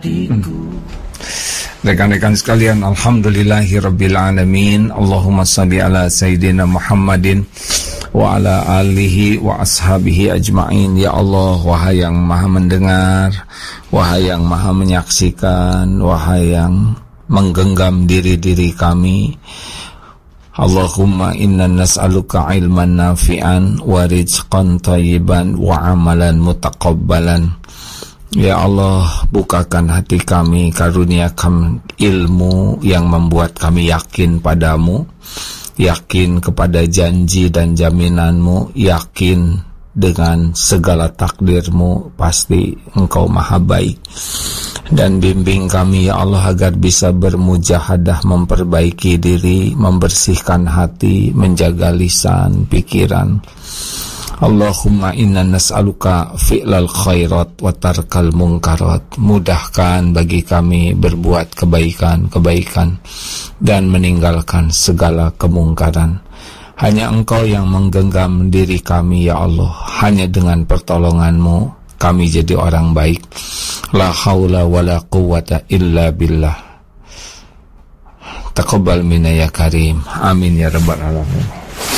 Rekan-rekan sekalian, alhamdulillahirrabbilalamin. Allahumma salli ala Sayyidina Muhammadin wa ala alihi wa ashabihi ajma'in. Ya Allah, wahai yang maha mendengar, wahai yang maha menyaksikan, wahai yang menggenggam diri-diri kami, Allahumma inna nas'aluka ilman nafi'an wa rizqan thayyiban wa amalan mutaqabbalan. Ya Allah, bukakan hati kami, karuniakan ilmu yang membuat kami yakin padamu, yakin kepada janji dan jaminanmu, yakin dengan segala takdirmu, pasti engkau maha baik. Dan bimbing kami ya Allah agar bisa bermujahadah, memperbaiki diri, membersihkan hati, menjaga lisan, pikiran. Allahumma inna nas'aluka fi'lal khairat wa tarkal munkarat. Mudahkan bagi kami berbuat kebaikan dan meninggalkan segala kemungkaran. Hanya engkau yang menggenggam diri kami ya Allah. Hanya dengan pertolonganmu kami jadi orang baik. La haula wa la quwwata illa billah. Taqabbal minna ya karim. Amin ya rabbal alamin.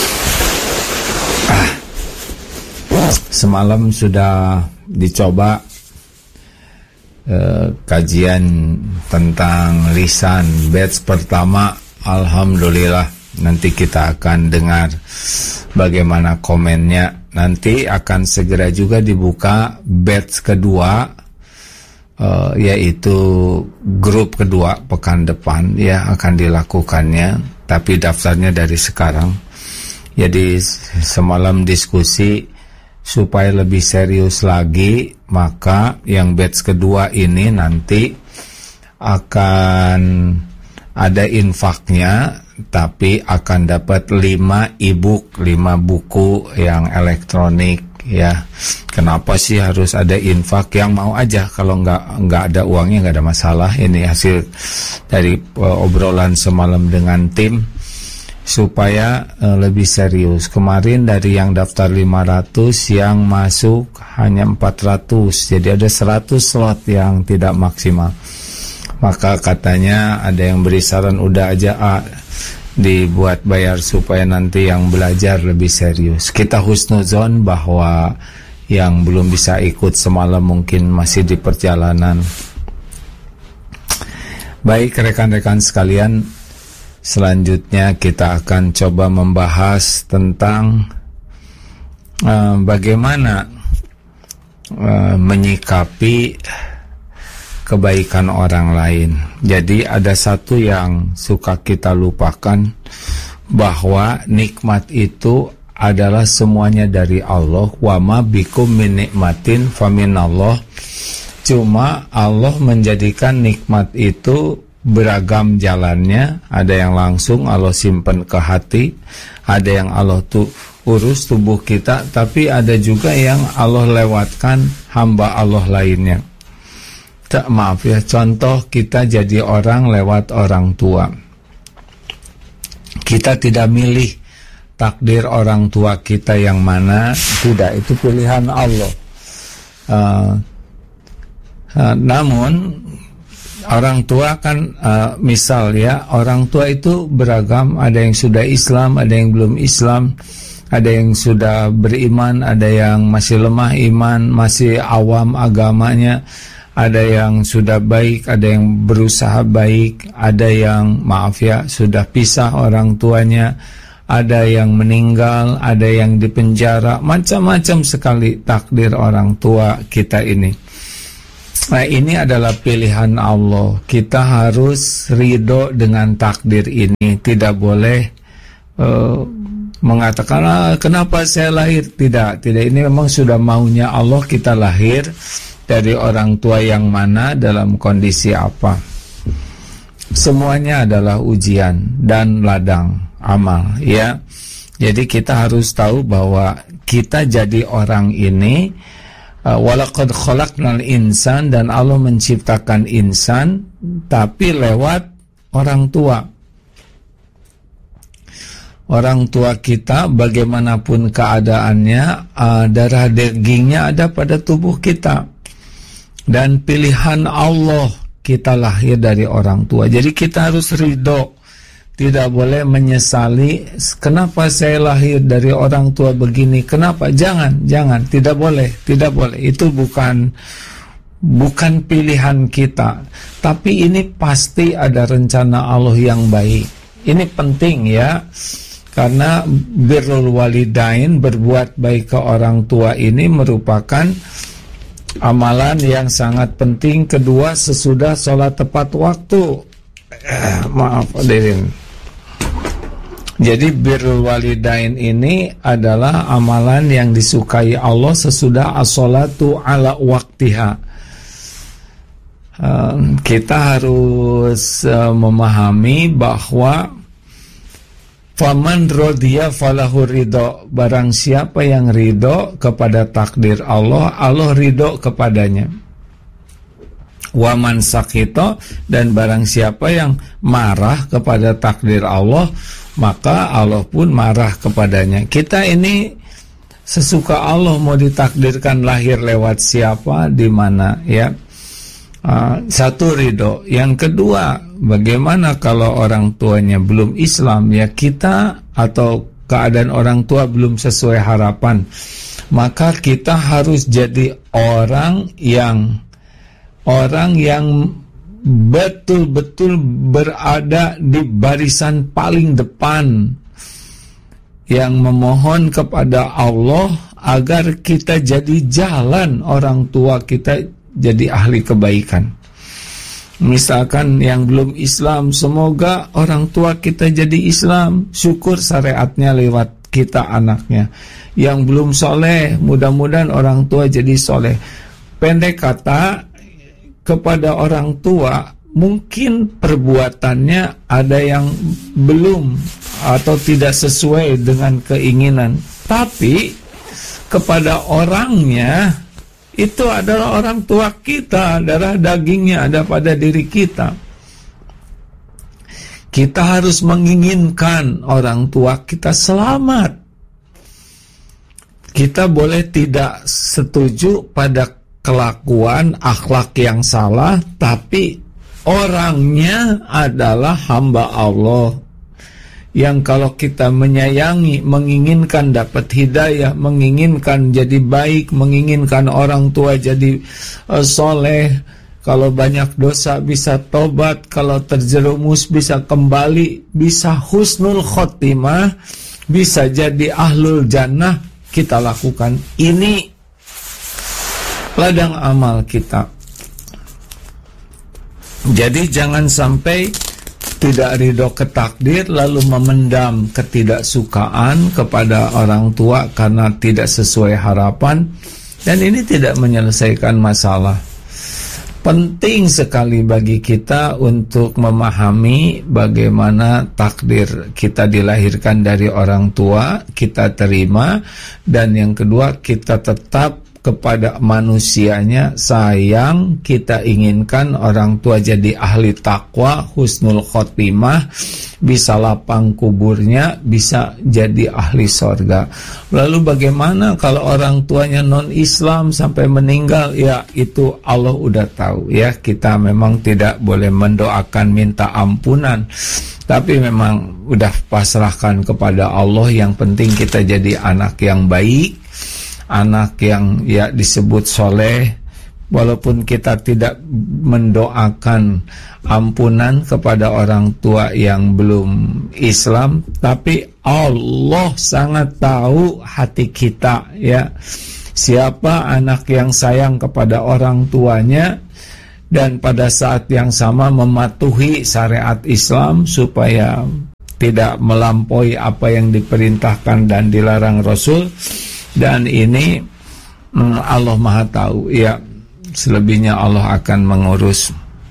Semalam sudah dicoba kajian tentang lisan batch pertama. Alhamdulillah, nanti kita akan dengar bagaimana komennya. Nanti akan segera juga dibuka batch kedua, yaitu grup kedua pekan depan ya, akan dilakukannya, tapi daftarnya dari sekarang. Jadi semalam diskusi supaya lebih serius lagi, maka yang batch kedua ini nanti akan ada infaknya, tapi akan dapat 5 e-book, 5 buku yang elektronik ya. Kenapa sih harus ada infak? Yang mau aja, kalau nggak ada uangnya nggak ada masalah. Ini hasil dari obrolan semalam dengan tim supaya lebih serius. Kemarin dari yang daftar 500, yang masuk hanya 400, jadi ada 100 slot yang tidak maksimal. Maka katanya ada yang beri saran, udah aja dibuat bayar supaya nanti yang belajar lebih serius. Kita husnuzon bahwa yang belum bisa ikut semalam mungkin masih di perjalanan. Baik rekan-rekan sekalian, selanjutnya kita akan coba membahas tentang bagaimana menyikapi kebaikan orang lain. Jadi ada satu yang suka kita lupakan, bahwa nikmat itu adalah semuanya dari Allah. Wa ma bikum min nikmatin faminallah. Cuma Allah menjadikan nikmat itu beragam jalannya. Ada yang langsung Allah simpan ke hati, ada yang Allah urus tubuh kita, tapi ada juga yang Allah lewatkan hamba Allah lainnya. Maaf ya, contoh kita jadi orang lewat orang tua. Kita tidak milih takdir orang tua kita yang mana, tidak, itu pilihan Allah. Namun orang tua kan misal ya, orang tua itu beragam, ada yang sudah Islam, ada yang belum Islam, ada yang sudah beriman, ada yang masih lemah iman, masih awam agamanya, ada yang sudah baik, ada yang berusaha baik, ada yang maaf ya sudah pisah orang tuanya, ada yang meninggal, ada yang dipenjara, macam-macam sekali takdir orang tua kita ini. Nah, ini adalah pilihan Allah. Kita harus ridho dengan takdir ini. Tidak boleh mengatakan kenapa saya lahir. Tidak, ini memang sudah maunya Allah kita lahir dari orang tua yang mana, dalam kondisi apa. Semuanya adalah ujian dan ladang amal ya. Jadi kita harus tahu bahwa kita jadi orang ini, walaqad khalaqnal insan, dan Allah menciptakan insan tapi lewat orang tua. Orang tua kita bagaimanapun keadaannya, darah dagingnya ada pada tubuh kita. dan pilihan Allah kita lahir dari orang tua. Jadi kita harus ridho, tidak boleh menyesali kenapa saya lahir dari orang tua begini, kenapa, jangan, tidak boleh. Itu bukan pilihan kita, tapi ini pasti ada rencana Allah yang baik. Ini penting ya, karena birrul walidain, berbuat baik ke orang tua ini merupakan amalan yang sangat penting. Kedua, sesudah sholat tepat waktu. Maaf hadirin. Jadi birrul walidain ini adalah amalan yang disukai Allah sesudah as-sholatu ala waktiha. Kita harus memahami bahwa faman rodiya falahu ridho, barang siapa yang ridho kepada takdir Allah, Allah ridho kepadanya. Waman sakito, dan barang siapa yang marah kepada takdir Allah, maka Allah pun marah kepadanya. Kita ini sesuka Allah, mau ditakdirkan lahir lewat siapa, di mana ya. Satu, ridho. Yang kedua, bagaimana kalau orang tuanya belum Islam, ya kita atau keadaan orang tua belum sesuai harapan, maka kita harus jadi orang yang betul-betul berada di barisan paling depan, yang memohon kepada Allah agar kita jadi jalan orang tua kita jadi ahli kebaikan. Misalkan yang belum Islam, semoga orang tua kita jadi Islam, syukur syariatnya lewat kita anaknya. Yang belum soleh, mudah-mudahan orang tua jadi soleh. Pendek kata, kepada orang tua mungkin perbuatannya ada yang belum atau tidak sesuai dengan keinginan, tapi kepada orangnya itu adalah orang tua kita, darah dagingnya ada pada diri kita. Kita harus menginginkan orang tua kita selamat. Kita boleh tidak setuju pada kelakuan akhlak yang salah, tapi orangnya adalah hamba Allah, yang kalau kita menyayangi, menginginkan dapat hidayah, menginginkan jadi baik, menginginkan orang tua jadi soleh, kalau banyak dosa bisa tobat, kalau terjerumus bisa kembali, bisa husnul khotimah, bisa jadi ahlul jannah, kita lakukan. Ini ladang amal kita. Jadi jangan sampai tidak ridho ke takdir lalu memendam ketidaksukaan kepada orang tua karena tidak sesuai harapan, dan ini tidak menyelesaikan masalah. Penting sekali bagi kita untuk memahami bagaimana takdir kita dilahirkan dari orang tua, kita terima, dan yang kedua kita tetap kepada manusianya sayang, kita inginkan orang tua jadi ahli takwa, husnul khotimah, bisa lapang kuburnya, bisa jadi ahli sorga. Lalu bagaimana kalau orang tuanya non-Islam sampai meninggal? Ya itu Allah udah tahu ya, kita memang tidak boleh mendoakan minta ampunan, tapi memang udah pasrahkan kepada Allah. Yang penting kita jadi anak yang baik, anak yang ya disebut soleh, walaupun kita tidak mendoakan ampunan kepada orang tua yang belum Islam, tapi Allah sangat tahu hati kita ya. Siapa anak yang sayang kepada orang tuanya dan pada saat yang sama mematuhi syariat Islam supaya tidak melampaui apa yang diperintahkan dan dilarang Rasul. Dan ini Allah Maha tahu ya, selebihnya Allah akan mengurus.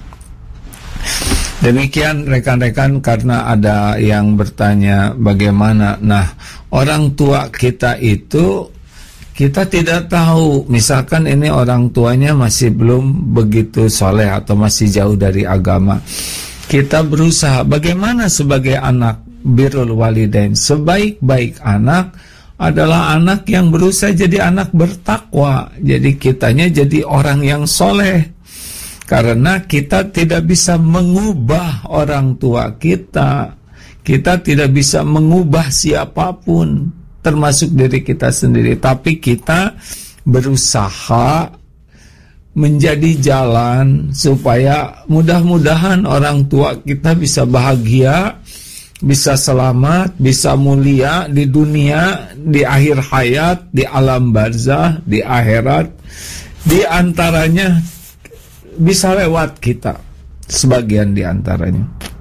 Demikian rekan-rekan, karena ada yang bertanya bagaimana. Nah, orang tua kita itu kita tidak tahu, misalkan ini orang tuanya masih belum begitu soleh atau masih jauh dari agama. Kita berusaha bagaimana sebagai anak, birrul walidain, sebaik-baik anak adalah anak yang berusaha jadi anak bertakwa. Jadi kitanya jadi orang yang soleh. Karena kita tidak bisa mengubah orang tua kita. Kita tidak bisa mengubah siapapun, termasuk diri kita sendiri. Tapi kita berusaha menjadi jalan supaya mudah-mudahan orang tua kita bisa bahagia, bisa selamat, bisa mulia di dunia, di akhir hayat, di alam barzah, di akhirat. Di antaranya bisa lewat kita, sebagian di antaranya.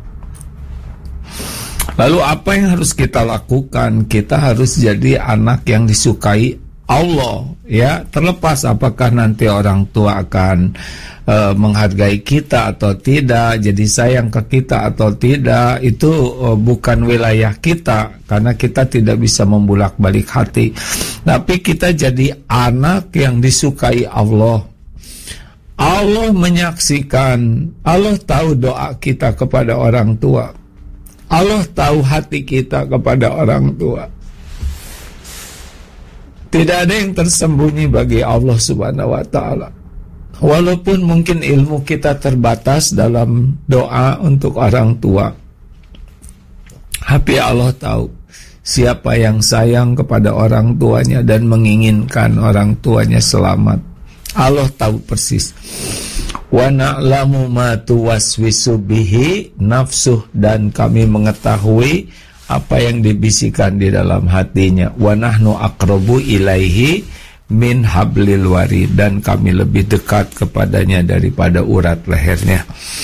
Lalu apa yang harus kita lakukan? Kita harus jadi anak yang disukai Allah, ya. Terlepas apakah nanti orang tua akan menghargai kita atau tidak, jadi sayang ke kita atau tidak, itu bukan wilayah kita, karena kita tidak bisa membulak-balik hati. Tapi kita jadi anak yang disukai Allah. Allah menyaksikan, Allah tahu doa kita kepada orang tua. Allah tahu hati kita kepada orang tua. Tidak ada yang tersembunyi bagi Allah Subhanahu wa ta'ala. Walaupun mungkin ilmu kita terbatas dalam doa untuk orang tua, tapi Allah tahu siapa yang sayang kepada orang tuanya dan menginginkan orang tuanya selamat. Allah tahu persis. Wa na'lamu ma tuwaswisu bihi nafsuh, dan kami mengetahui apa yang dibisikkan di dalam hatinya. Wa nahnu aqrabu ilaihi min hablil warid, dan kami lebih dekat kepadanya daripada urat lehernya.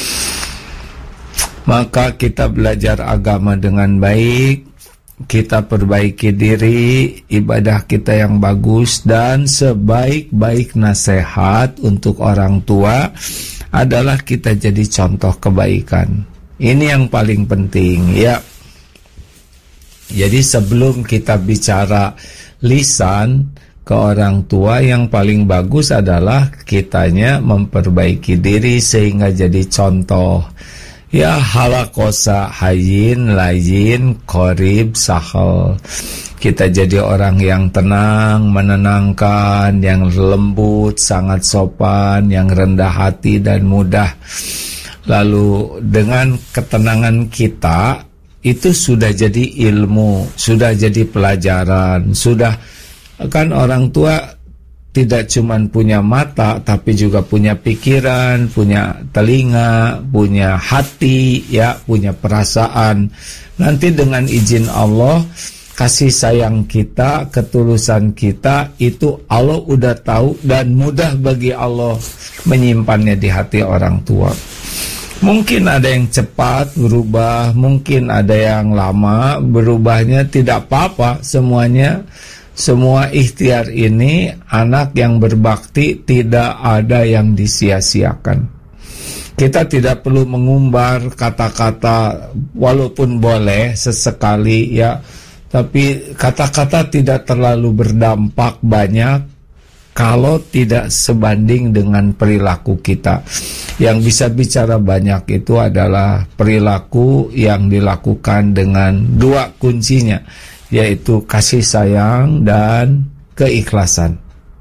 Maka kita belajar agama dengan baik, kita perbaiki diri, ibadah kita yang bagus, dan sebaik-baik nasihat untuk orang tua adalah kita jadi contoh kebaikan. Ini yang paling penting, ya. Jadi sebelum kita bicara lisan ke orang tua, yang paling bagus adalah kitanya memperbaiki diri sehingga jadi contoh. Ya, halakosa hayin layin korib sahal. Kita jadi orang yang tenang, menenangkan, yang lembut, sangat sopan, yang rendah hati dan mudah. Lalu dengan ketenangan kita, itu sudah jadi ilmu, sudah jadi pelajaran, sudah, kan orang tua tidak cuma punya mata, tapi juga punya pikiran, punya telinga, punya hati, ya, punya perasaan. Nanti dengan izin Allah, kasih sayang kita, ketulusan kita, itu Allah udah tahu, dan mudah bagi Allah menyimpannya di hati orang tua. Mungkin ada yang cepat berubah, mungkin ada yang lama berubahnya, tidak apa-apa, semuanya. Semua ikhtiar ini, anak yang berbakti tidak ada yang disia-siakan. Kita tidak perlu mengumbar kata-kata, walaupun boleh sesekali, ya, tapi kata-kata tidak terlalu berdampak banyak kalau tidak sebanding dengan perilaku kita. Yang bisa bicara banyak itu adalah perilaku yang dilakukan dengan dua kuncinya, yaitu kasih sayang dan keikhlasan.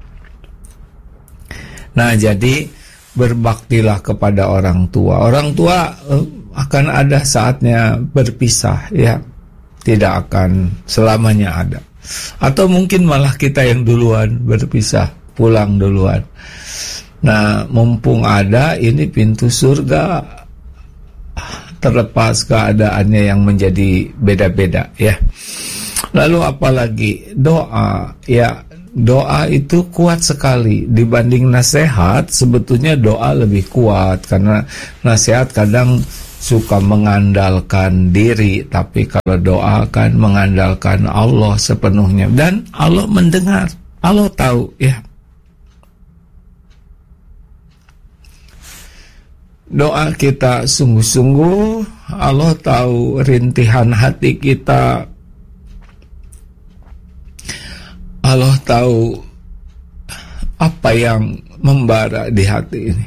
Nah, jadi berbaktilah kepada orang tua. Orang tua akan ada saatnya berpisah, ya. Tidak akan selamanya ada. Atau mungkin malah kita yang duluan berpisah, pulang duluan. Nah, mumpung ada, ini pintu surga, terlepas keadaannya yang menjadi beda-beda, ya. Lalu apalagi doa, ya, doa itu kuat sekali dibanding nasihat. Sebetulnya doa lebih kuat, karena nasihat kadang suka mengandalkan diri, tapi kalau doa kan mengandalkan Allah sepenuhnya, dan Allah mendengar, Allah tahu, ya. Doa kita sungguh-sungguh, Allah tahu rintihan hati kita, Allah tahu apa yang membara di hati ini.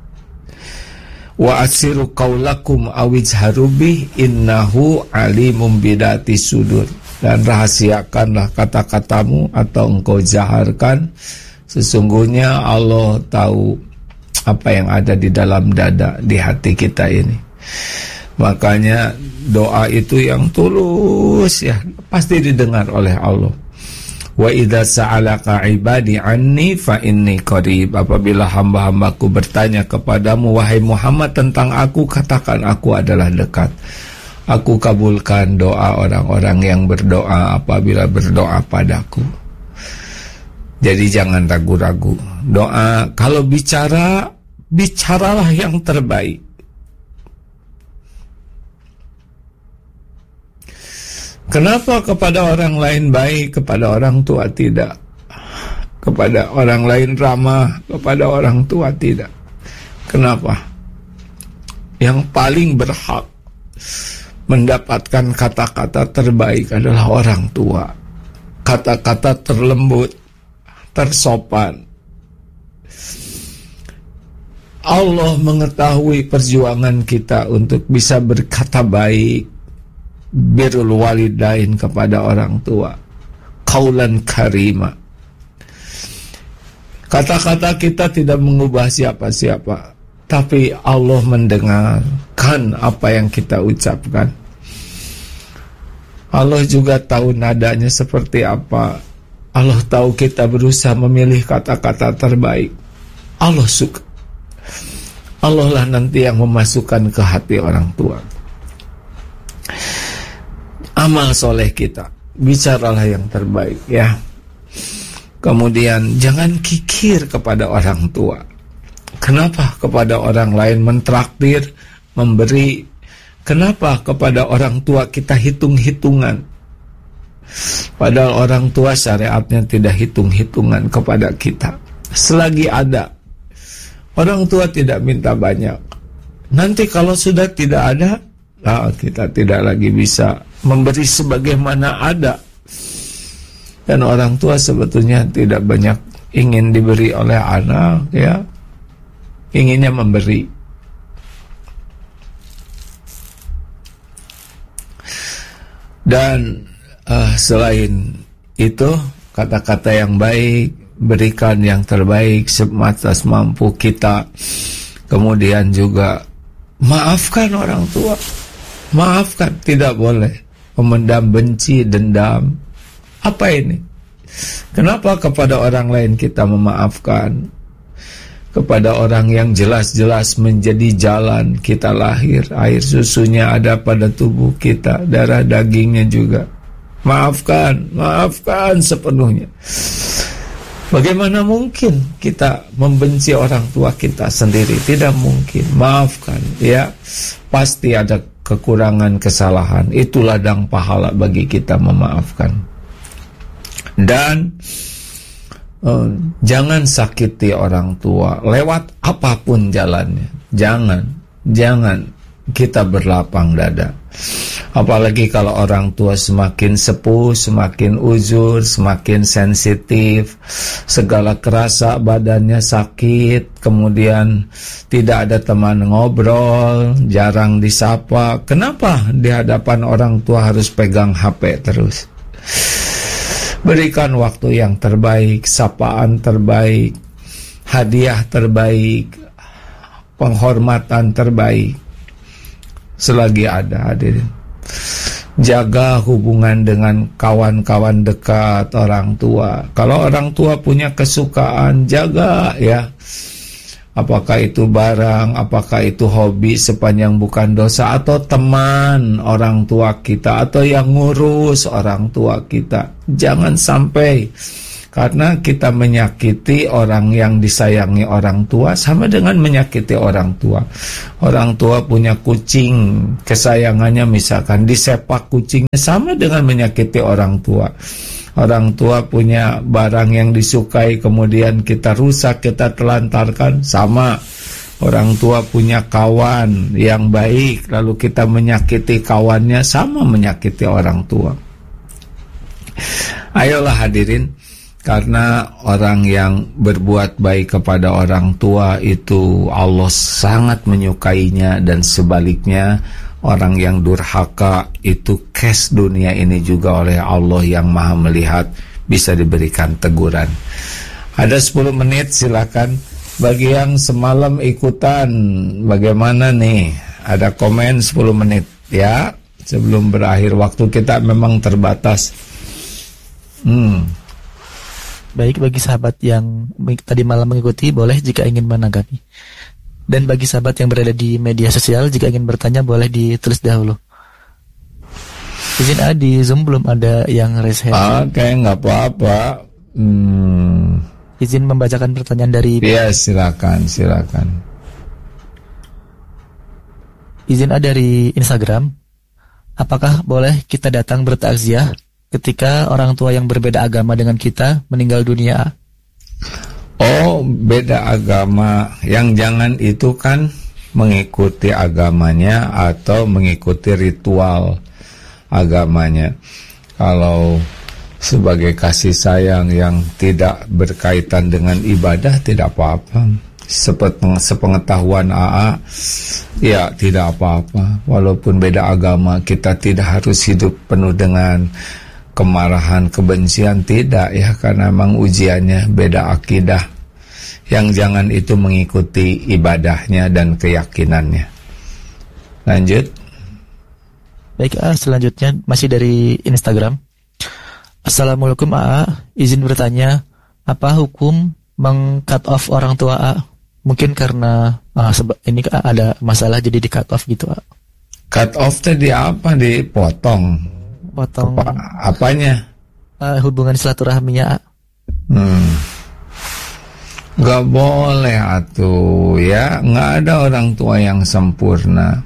Wa asiru qaulakum awizharu bih innahu alimum bidati sudur. Dan rahasiakanlah kata-katamu atau engkau jaharkan, sesungguhnya Allah tahu apa yang ada di dalam dada, di hati kita ini. Makanya doa itu yang tulus ya pasti didengar oleh Allah. Wa idza sa'alaka ibadi anni fa inni qarib. Apabila hamba-hambaku bertanya kepadamu wahai Muhammad tentang aku, katakan aku adalah dekat. Aku kabulkan doa orang-orang yang berdoa apabila berdoa padaku. Jadi jangan ragu-ragu. Doa, kalau bicara, bicaralah yang terbaik. Kenapa kepada orang lain baik, kepada orang tua tidak? Kepada orang lain ramah, kepada orang tua tidak? Kenapa? Yang paling berhak mendapatkan kata-kata terbaik adalah orang tua. Kata-kata terlembut, tersopan. Allah mengetahui perjuangan kita untuk bisa berkata baik, birrul walidain kepada orang tua, qaulan karima. Kata-kata kita tidak mengubah siapa-siapa, tapi Allah mendengarkan apa yang kita ucapkan. Allah juga tahu nadanya seperti apa. Allah tahu kita berusaha memilih kata-kata terbaik. Allah suka. Allah lah nanti yang memasukkan ke hati orang tua. Amal soleh kita, bicaralah yang terbaik ya. Kemudian jangan kikir kepada orang tua. Kenapa kepada orang lain mentraktir, memberi? Kenapa kepada orang tua kita hitung-hitungan? Padahal orang tua syariatnya tidak hitung-hitungan kepada kita. Selagi ada, orang tua tidak minta banyak. Nanti kalau sudah tidak ada, kita tidak lagi bisa memberi sebagaimana ada. Dan orang tua sebetulnya tidak banyak ingin diberi oleh anak ya. Inginnya memberi. Dan selain itu, kata-kata yang baik, berikan yang terbaik sematas mampu kita. Kemudian juga maafkan orang tua. Maafkan, tidak boleh memendam benci, dendam. Apa ini? Kenapa kepada orang lain kita memaafkan? Kepada orang yang jelas-jelas menjadi jalan kita lahir, air susunya ada pada tubuh kita, darah dagingnya juga. Maafkan, maafkan sepenuhnya. Bagaimana mungkin kita membenci orang tua kita sendiri? Tidak mungkin. Maafkan ya. Pasti ada kekurangan, kesalahan. Itu ladang pahala bagi kita memaafkan. Dan jangan sakiti orang tua lewat apapun jalannya. Jangan kita berlapang dada. Apalagi kalau orang tua semakin sepuh, semakin uzur, semakin sensitif, segala kerasa badannya sakit, kemudian tidak ada teman ngobrol, jarang disapa. Kenapa di hadapan orang tua harus pegang HP terus? Berikan waktu yang terbaik, sapaan terbaik, hadiah terbaik, penghormatan terbaik selagi ada, hadirin. Jaga hubungan dengan kawan-kawan dekat orang tua. Kalau orang tua punya kesukaan, jaga ya. Apakah itu barang, apakah itu hobi sepanjang bukan dosa, atau teman orang tua kita, atau yang ngurus orang tua kita. Jangan sampai, karena kita menyakiti orang yang disayangi orang tua sama dengan menyakiti orang tua. Orang tua punya kucing, kesayangannya misalkan disepak kucingnya, sama dengan menyakiti orang tua. Orang tua punya barang yang disukai, kemudian kita rusak, kita telantarkan, sama. Orang tua punya kawan yang baik, lalu kita menyakiti kawannya, sama menyakiti orang tua. Ayolah hadirin, karena orang yang berbuat baik kepada orang tua itu Allah sangat menyukainya, dan sebaliknya orang yang durhaka itu kes dunia ini juga oleh Allah yang maha melihat bisa diberikan teguran. Ada 10 menit, silakan Bagi yang semalam ikutan, bagaimana nih? Ada komen 10 menit ya, sebelum berakhir waktu kita memang terbatas. Baik, bagi sahabat yang tadi malam mengikuti, boleh jika ingin menanggapi. Dan bagi sahabat yang berada di media sosial, jika ingin bertanya boleh ditulis dahulu. Izin di Zoom belum ada yang raise hand. Oke, nggak apa-apa. Izin membacakan pertanyaan dari... Ya, silakan. Izin dari Instagram. Apakah boleh kita datang bertakziah ketika orang tua yang berbeda agama dengan kita meninggal dunia? Oh, beda agama. Yang jangan itu kan mengikuti agamanya atau mengikuti ritual agamanya. Kalau sebagai kasih sayang yang tidak berkaitan dengan ibadah, tidak apa-apa. Sepengetahuan AA, ya tidak apa-apa. Walaupun beda agama, kita tidak harus hidup penuh dengan kemarahan, kebencian, tidak ya, karena memang ujiannya beda akidah. Yang jangan itu mengikuti ibadahnya dan keyakinannya. Lanjut. Baik, selanjutnya masih dari Instagram. Assalamualaikum izin bertanya, apa hukum meng-cut off orang tua Mungkin karena ini ada masalah jadi di cut off gitu Cut off tadi apa? Dipotong? Potong apanya? Hubungan silaturahminya Gak boleh atuh ya, gak ada orang tua yang sempurna.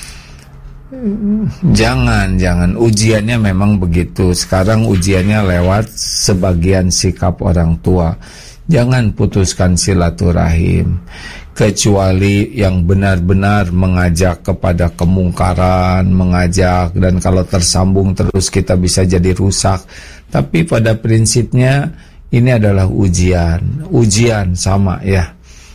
Jangan ujiannya memang begitu. Sekarang ujiannya lewat sebagian sikap orang tua. Jangan putuskan silaturahim kecuali yang benar-benar mengajak kepada kemungkaran, mengajak, dan kalau tersambung terus kita bisa jadi rusak. Tapi pada prinsipnya ini adalah ujian sama ya.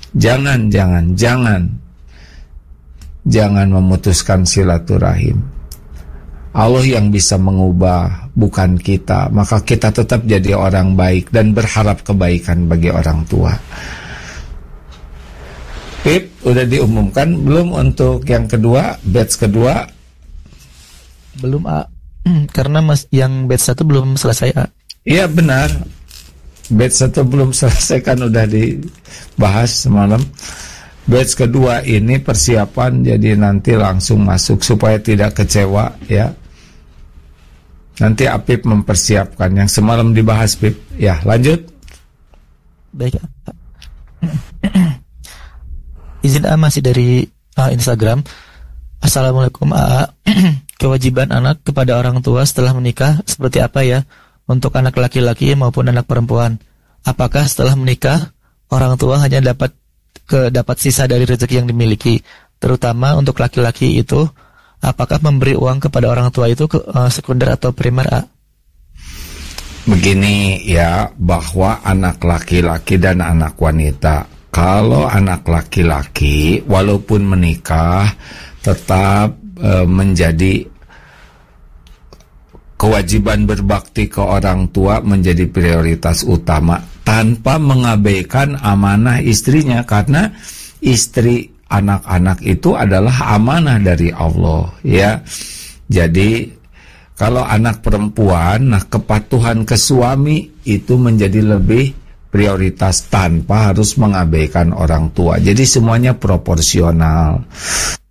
Jangan memutuskan silaturahim. Allah yang bisa mengubah, bukan kita. Maka kita tetap jadi orang baik dan berharap kebaikan bagi orang tua. Pip, udah diumumkan belum untuk yang kedua, batch kedua? Belum karena yang batch 1 belum selesai Iya benar, batch 1 belum selesai kan, udah dibahas semalam. Batch kedua ini persiapan, jadi nanti langsung masuk supaya tidak kecewa ya. Nanti Apip mempersiapkan yang semalam dibahas Pip. Ya, lanjut. Baik. Izin masih dari Instagram. Assalamualaikum kewajiban anak kepada orang tua setelah menikah seperti apa ya untuk anak laki-laki maupun anak perempuan? Apakah setelah menikah orang tua hanya dapat sisa dari rezeki yang dimiliki, terutama untuk laki-laki itu, apakah memberi uang kepada orang tua itu sekunder atau primer Begini ya, bahwa anak laki-laki dan anak wanita, kalau anak laki-laki walaupun menikah tetap menjadi kewajiban berbakti ke orang tua menjadi prioritas utama tanpa mengabaikan amanah istrinya, karena istri anak-anak itu adalah amanah dari Allah ya. Jadi kalau anak perempuan, nah kepatuhan ke suami itu menjadi lebih prioritas tanpa harus mengabaikan orang tua. Jadi semuanya proporsional.